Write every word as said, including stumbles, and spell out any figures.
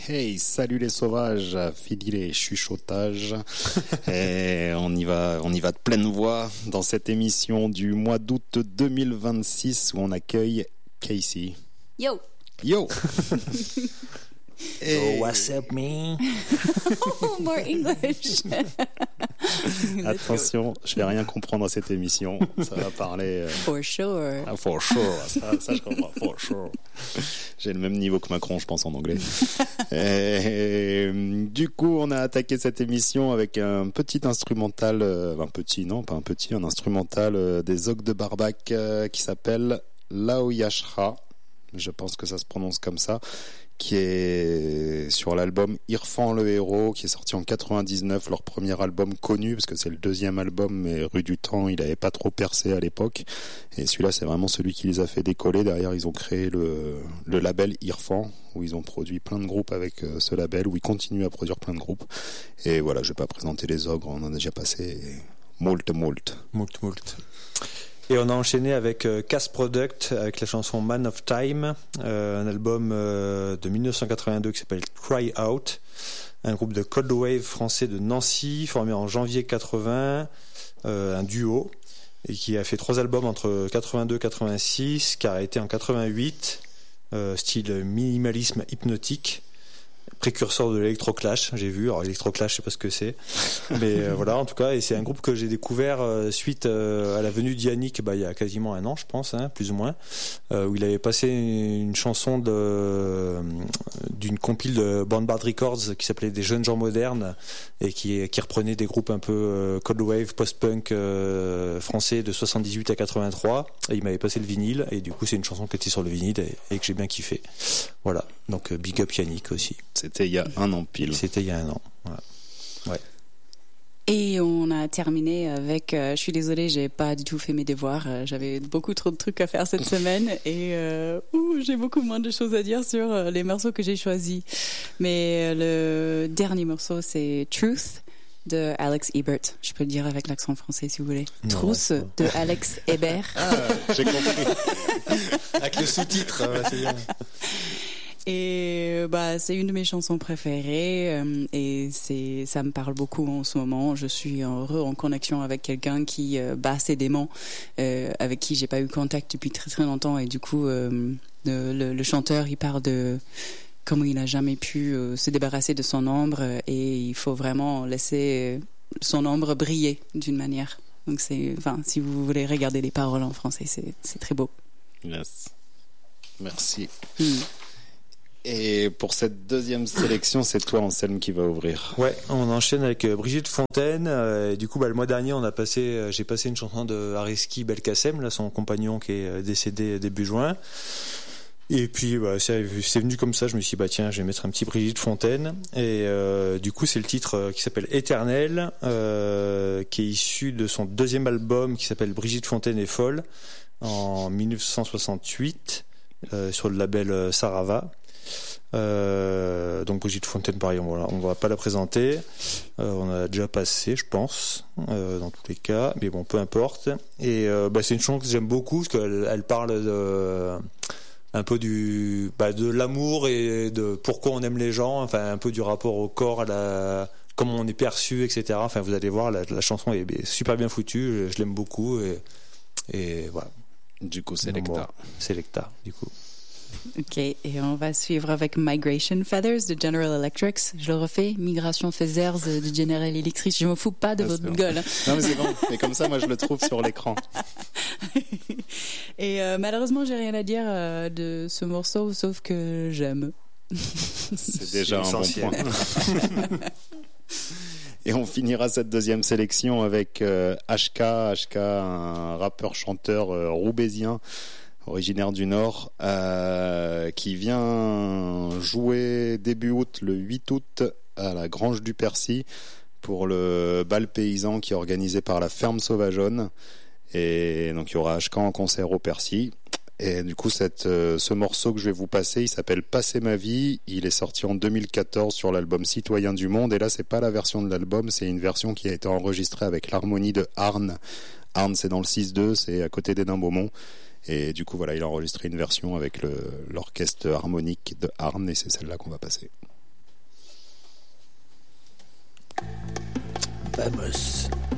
Hey, salut les sauvages, fini les chuchotages. Et on y va, on y va de pleine voix dans cette émission du mois d'août deux mille vingt-six où on accueille Casey. Yo. Yo. Et... Oh, what's up, man? Oh, more English. Attention, je vais rien comprendre à cette émission. Ça va parler. Euh... For sure. Ah, for sure. Ça, ça, je comprends. For sure. J'ai le même niveau que Macron, je pense, en anglais. Et, du coup, on a attaqué cette émission avec un petit instrumental, euh, un petit, non, pas un petit, un instrumental euh, des Ogres de Barbac euh, qui s'appelle Laoyashra. Je pense que ça se prononce comme ça, qui est sur l'album Irfan le héros, qui est sorti en quatre-vingt-dix-neuf, leur premier album connu, parce que c'est le deuxième album, mais Rue du Temps, il n'avait pas trop percé à l'époque. Et celui-là, c'est vraiment celui qui les a fait décoller. Derrière, ils ont créé le, le label Irfan, où ils ont produit plein de groupes avec ce label, où ils continuent à produire plein de groupes. Et voilà, je vais pas présenter les ogres, on en a déjà passé moult, moult. Moult, moult. Et on a enchaîné avec euh, Cass Product, avec la chanson Man of Time, euh, un album euh, de dix-neuf cent quatre-vingt-deux qui s'appelle Cry Out, un groupe de Cold Wave français de Nancy, formé en janvier quatre-vingts, euh, un duo, et qui a fait trois albums entre quatre-vingt-deux et quatre-vingt-six, qui a arrêté en quatre-vingt-huit, euh, style minimalisme hypnotique, précurseur de l'électroclash, j'ai vu. Alors l'électroclash, je sais pas ce que c'est, mais euh, voilà, en tout cas, et c'est un groupe que j'ai découvert euh, suite euh, à la venue d'Yannick, bah il y a quasiment un an, je pense, hein, plus ou moins, euh, où il avait passé une chanson de euh, d'une compile de Bombard Records qui s'appelait Des jeunes gens modernes et qui qui reprenait des groupes un peu euh, cold wave, post-punk euh, français de soixante-dix-huit à quatre-vingt-trois. Et il m'avait passé le vinyle et du coup c'est une chanson qui était sur le vinyle et, et que j'ai bien kiffé. Voilà, donc euh, big up Yannick aussi. C'était il y a un an pile. C'était il y a un an. Voilà. Ouais. Et on a terminé avec. Euh, je suis désolée, j'ai pas du tout fait mes devoirs. Euh, j'avais beaucoup trop de trucs à faire cette semaine et euh, ouh, j'ai beaucoup moins de choses à dire sur euh, les morceaux que j'ai choisis. Mais euh, le dernier morceau, c'est Truth de Alex Ebert. Je peux le dire avec l'accent français si vous voulez. Non, Trousse de Alex Ebert. Ah, j'ai compris. Avec le sous-titre, ouais, c'est bien. Et bah c'est une de mes chansons préférées euh, et c'est ça me parle beaucoup en ce moment. Je suis heureux en connexion avec quelqu'un qui euh, bat ses démons, euh, avec qui j'ai pas eu contact depuis très très longtemps et du coup euh, le, le, le chanteur il parle de comment il n'a jamais pu euh, se débarrasser de son ombre et il faut vraiment laisser son ombre briller d'une manière. Donc c'est enfin si vous voulez regarder les paroles en français c'est c'est très beau. Yes. Merci. Mm. Et pour cette deuxième sélection, c'est toi, Anselme, qui va ouvrir. Ouais, on enchaîne avec Brigitte Fontaine. Euh, et du coup, bah, le mois dernier, on a passé, euh, j'ai passé une chanson de Ariski Belkacem, là, son compagnon qui est décédé début juin. Et puis, bah, c'est, c'est venu comme ça. Je me suis dit, bah tiens, je vais mettre un petit Brigitte Fontaine. Et euh, du coup, c'est le titre qui s'appelle Éternel, euh, qui est issu de son deuxième album qui s'appelle Brigitte Fontaine est folle, en dix-neuf cent soixante-huit, euh, sur le label Sarava. Euh, donc Brigitte Fontaine, pareil, on va, on va pas la présenter. Euh, on a déjà passé, je pense, euh, dans tous les cas. Mais bon, peu importe. Et euh, bah, c'est une chanson que j'aime beaucoup parce qu'elle elle parle de un peu du bah, de l'amour et de pourquoi on aime les gens. Enfin, un peu du rapport au corps, à la comment on est perçu, et cetera. Enfin, vous allez voir, la, la chanson est, est super bien foutue. Je, je l'aime beaucoup et, et voilà. Du coup, c'est Lecta. C'est Lecta, du coup. Ok, et on va suivre avec Migration Feathers de General Electric. Je le refais, Migration Feathers de General Electric. Je me fous pas de ah, votre gueule. Non mais c'est bon, mais comme ça moi je le trouve sur l'écran. Et euh, malheureusement j'ai rien à dire euh, de ce morceau sauf que j'aime. C'est déjà c'est un essentiel. Bon point. Et on finira cette deuxième sélection avec euh, H K, H K, un rappeur-chanteur euh, roubaisien, originaire du Nord, euh, qui vient jouer début août, le huit août, à la Grange du Percy, pour le bal paysan qui est organisé par la Ferme Sauvageonne. Et donc il y aura H K en concert au Percy. Et du coup, cette, euh, ce morceau que je vais vous passer, il s'appelle Passer ma vie. Il est sorti en deux mille quatorze sur l'album Citoyen du Monde. Et là, c'est pas la version de l'album, c'est une version qui a été enregistrée avec l'harmonie de Arne. Arne, c'est dans le six deux, c'est à côté d'Hénin-Beaumont. Et du coup, voilà, il a enregistré une version avec le, l'orchestre harmonique de Arne, et c'est celle-là qu'on va passer. Vamos.